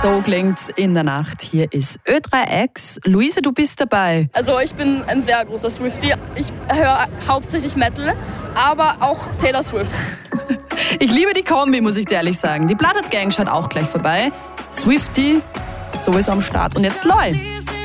So klingt's in der Nacht. Hier ist Ö3X. Luise, du bist dabei. Also ich bin ein sehr großer Swiftie. Ich höre hauptsächlich Metal, aber auch Taylor Swift. Ich liebe die Kombi, muss ich dir ehrlich sagen. Die Blooded Gang schaut auch gleich vorbei. Swiftie sowieso am Start. Und jetzt Loi.